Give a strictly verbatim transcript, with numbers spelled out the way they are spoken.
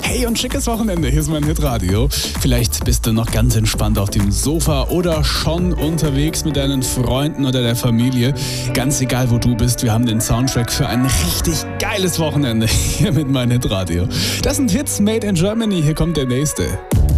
Hey und schickes Wochenende, hier ist mein Hitradio. Vielleicht bist du noch ganz entspannt auf dem Sofa oder schon unterwegs mit deinen Freunden oder der Familie. Ganz egal, wo du bist, wir haben den Soundtrack für ein richtig geiles Wochenende hier mit mein Hitradio. Das sind Hits made in Germany, hier kommt der nächste.